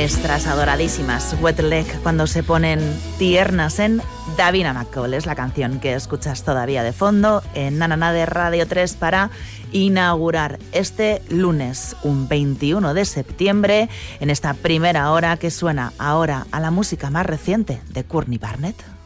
nuestras adoradísimas Wet Leg cuando se ponen tiernas en Davina McCall. Es la canción que escuchas todavía de fondo en Na Na Na de Radio 3 para inaugurar este lunes, un 21 de septiembre, en esta primera hora que suena ahora a la música más reciente de Courtney Barnett.